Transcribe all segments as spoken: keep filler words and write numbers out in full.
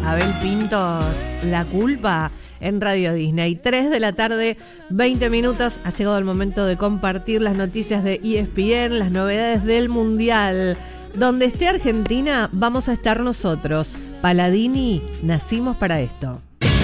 Abel Pintos, La Culpa, en Radio Disney. tres de la tarde, veinte minutos. Ha llegado el momento de compartir las noticias de E S P N, las novedades del Mundial. Donde esté Argentina, vamos a estar nosotros. Paladini, nacimos para esto.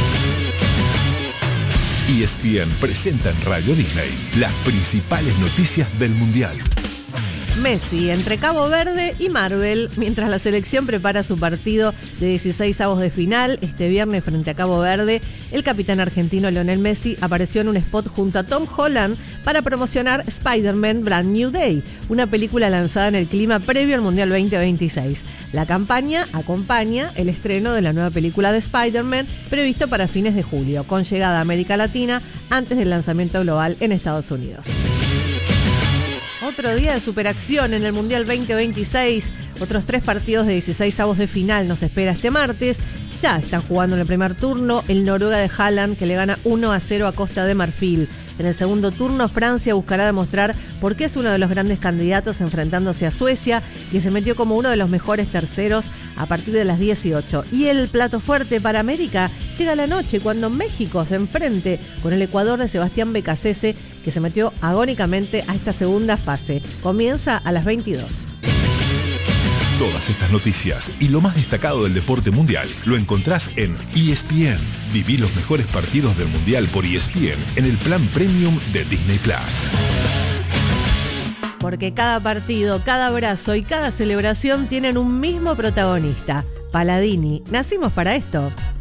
E S P N presenta en Radio Disney las principales noticias del Mundial. Messi entre Cabo Verde y Marvel, mientras la selección prepara su partido de dieciséis avos de final este viernes frente a Cabo Verde, el capitán argentino Lionel Messi apareció en un spot junto a Tom Holland para promocionar Spider-Man Brand New Day, una película lanzada en el clima previo al Mundial veinte veintiséis. La campaña acompaña el estreno de la nueva película de Spider-Man previsto para fines de julio, con llegada a América Latina antes del lanzamiento global en Estados Unidos. Otro día de superacción en el Mundial veinte veintiséis. Otros tres partidos de dieciséis avos de final nos espera este martes. Ya están jugando en el primer turno el Noruega de Haaland, que le gana uno a cero a Costa de Marfil. En el segundo turno, Francia buscará demostrar por qué es uno de los grandes candidatos enfrentándose a Suecia, que se metió como uno de los mejores terceros a partir de las dieciocho. Y el plato fuerte para América llega a la noche, cuando México se enfrente con el Ecuador de Sebastián Becasese, que se metió agónicamente a esta segunda fase. Comienza a las veintidós. Todas estas noticias y lo más destacado del deporte mundial lo encontrás en E S P N. Viví los mejores partidos del Mundial por E S P N en el plan premium de Disney Plus. Porque cada partido, cada abrazo y cada celebración tienen un mismo protagonista. Paladini, nacimos para esto.